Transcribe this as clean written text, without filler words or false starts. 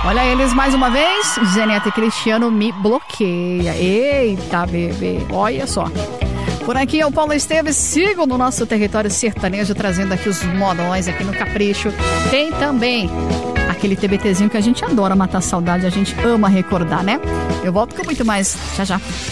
Olha eles mais uma vez. Zeneta e Cristiano me bloqueia. Eita, bebê. Olha só. Por aqui é o Paulo Esteves. Sigam no nosso território sertanejo, trazendo aqui os modões aqui no Capricho. Tem também aquele TBTzinho que a gente adora matar a saudade. A gente ama recordar, né? Eu volto com muito mais. Já, já.